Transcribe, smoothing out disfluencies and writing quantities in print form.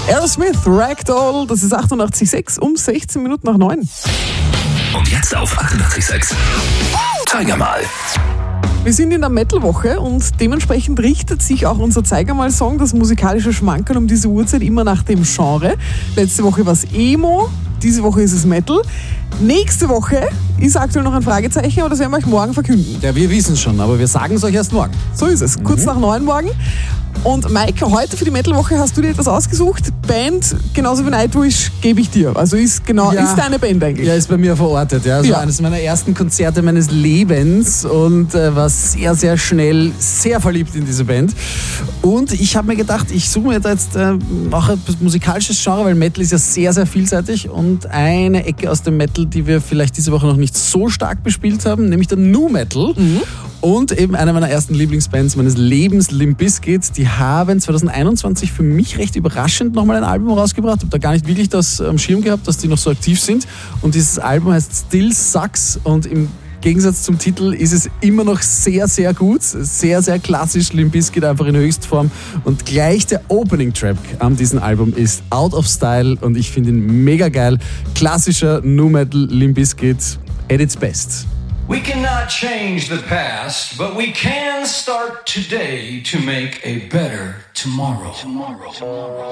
Aerosmith, Ragdoll, das ist 88,6 um 16 Minuten nach 9. Und jetzt auf 88,6. Zeiger mal. Wir sind in der Metal-Woche und dementsprechend richtet sich auch unser Zeiger-mal-Song, das musikalische Schmankerl um diese Uhrzeit, immer nach dem Genre. Letzte Woche war es Emo, diese Woche ist es Metal. Nächste Woche ist aktuell noch ein Fragezeichen, aber das werden wir euch morgen verkünden. Ja, wir wissen schon, aber wir sagen es euch erst morgen. So ist es, kurz nach 9 morgen. Und Maike, heute für die Metal-Woche hast du dir etwas ausgesucht. Band, genauso wie Nightwish, gebe ich dir. Also ist deine Band eigentlich. Ja, ist bei mir verortet. Ja. Also eines meiner ersten Konzerte meines Lebens und war sehr, sehr schnell sehr verliebt in diese Band. Und ich habe mir gedacht, ich suche mir da jetzt auch ein musikalisches Genre, weil Metal ist ja sehr, sehr vielseitig. Und eine Ecke aus dem Metal, die wir vielleicht diese Woche noch nicht so stark bespielt haben, nämlich der Nu Metal. Und eben eine meiner ersten Lieblingsbands meines Lebens, Limp Bizkit, die haben 2021 für mich recht überraschend nochmal ein Album rausgebracht. Ich habe da gar nicht wirklich das am Schirm gehabt, dass die noch so aktiv sind. Und dieses Album heißt Still Sucks und im Gegensatz zum Titel ist es immer noch sehr, sehr gut. Sehr, sehr klassisch, Limp Bizkit einfach in Höchstform. Und gleich der Opening-Track an diesem Album ist Out of Style und ich finde ihn mega geil. Klassischer Nu-Metal Limp Bizkit at its best. We cannot change the past, but we can start today to make a better tomorrow.